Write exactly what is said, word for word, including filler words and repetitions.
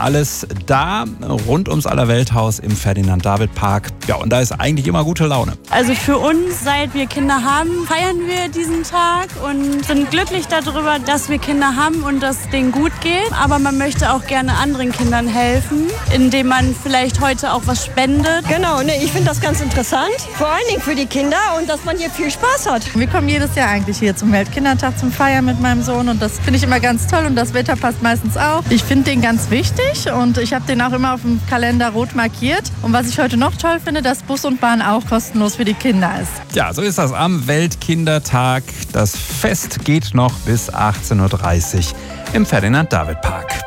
alles da rund ums Allerwelthaus im Ferdinand-David-Park. Ja, und da ist eigentlich immer gute Laune. Also für uns, seit wir Kinder haben, feiern wir diesen Tag und sind glücklich darüber, dass wir Kinder haben und dass es denen gut geht. Aber man möchte auch gerne anderen Kindern helfen, indem man vielleicht heute auch was spendet. Genau, ne, ich finde das ganz interessant, vor allen Dingen für die Kinder und dass man hier viel Spaß hat. Wir kommen jedes Jahr eigentlich hier zum Weltkindertag zum Feiern mit meinem Sohn und das finde ich immer ganz toll und das Wetter passt meistens auch. Ich finde den ganz wichtig und ich habe den auch immer auf dem Kalender rot markiert. Und was ich heute noch toll finde, dass Bus und Bahn auch kostenlos für die Kinder ist. Ja, so ist das am Weltkindertag. Das Fest geht noch bis achtzehn Uhr dreißig im Ferdinand-David-Park.